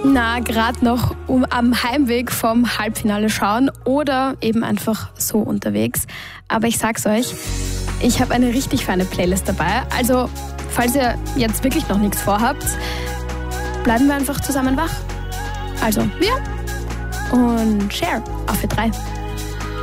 Na, gerade noch am Heimweg vom Halbfinale schauen oder eben einfach so unterwegs. Aber ich sag's euch, ich habe eine richtig feine Playlist dabei. Also, falls ihr jetzt wirklich noch nichts vorhabt, bleiben wir einfach zusammen wach. Also, wir und Share auf Ö3.